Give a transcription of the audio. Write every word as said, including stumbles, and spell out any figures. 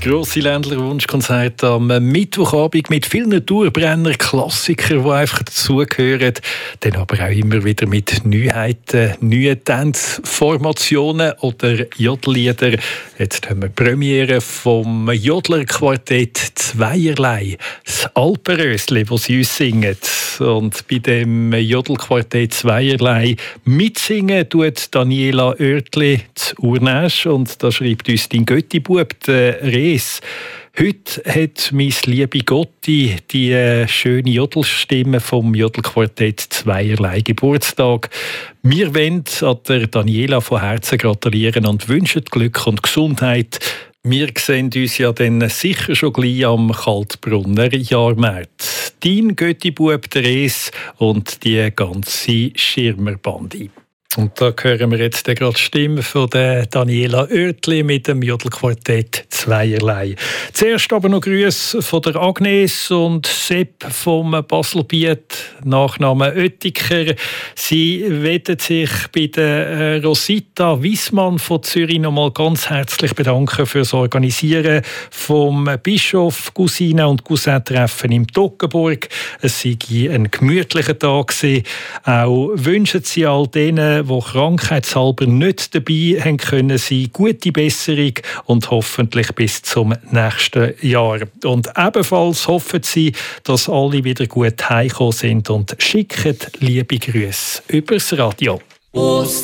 Grosse Ländler-Wunschkonzert am Mittwochabend mit vielen Dauerbrenner, Klassikern, die einfach dazugehören. Dann aber auch immer wieder mit Neuheiten, neuen Tanzformationen oder Jodellieder. Jetzt haben wir Premiere vom Jodlerquartett Zweierlei, das Alpenrösli, das sie uns singen. Und bei dem Jodelquartett Zweierlei mitsingen tut Daniela Oertli zu Urnäsch. Und da schreibt uns dein Götti-Bub, der Rees. Heute hat meine liebe Gotti die äh, schöne Jodelstimme vom Jodelquartett Zweierlei Geburtstag. Wir wollen an der Daniela von Herzen gratulieren und wünschen Glück und Gesundheit. Wir sehen uns ja dann sicher schon gleich am Kaltbrunner Jahrmarkt. Dein Götti-Bub, der Rees und die ganze Schirmerbande. Und da hören wir jetzt gerade die Stimme von der Daniela Oertli mit dem Jodelquartett Zweierlei. Zuerst aber noch Grüße von der Agnes und Sepp vom Baselbiet, Nachname Oettiker. Sie wollen sich bei der Rosita Wiesmann von Zürich noch mal ganz herzlich bedanken für das Organisieren vom Bischof, Cousine und Cousin-Treffen im Toggenburg. Es sei ein gemütlicher Tag gewesen. Auch wünschen Sie all denen, die krankheitshalber nicht dabei haben können, sein gute Besserung und hoffentlich bis zum nächsten Jahr. Und ebenfalls hoffen Sie, dass alle wieder gut heimgekommen sind und schicken liebe Grüße übers Radio.